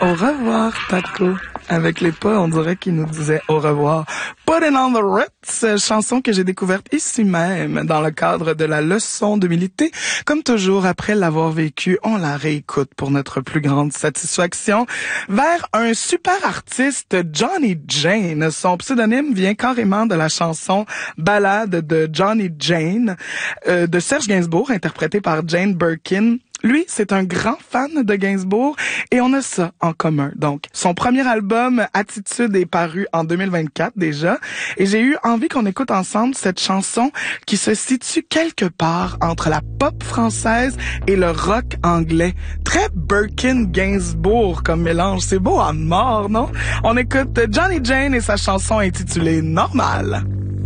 Au revoir, Taco. Avec les pas, on dirait qu'il nous disait au revoir. Putting on the Ritz, chanson que j'ai découverte ici même, dans le cadre de la leçon d'humilité. Comme toujours, après l'avoir vécue, on la réécoute pour notre plus grande satisfaction. Vers un super artiste, Johnny Jane. Son pseudonyme vient carrément de la chanson Ballade de Johnny Jane, de Serge Gainsbourg, interprétée par Jane Birkin. Lui, c'est un grand fan de Gainsbourg et on a ça en commun. Donc, son premier album, Attitude, est paru en 2024 déjà et j'ai eu envie qu'on écoute ensemble cette chanson qui se situe quelque part entre la pop française et le rock anglais. Très Birkin Gainsbourg comme mélange. C'est beau à mort, non? On écoute Johnny Jane et sa chanson intitulée Normal.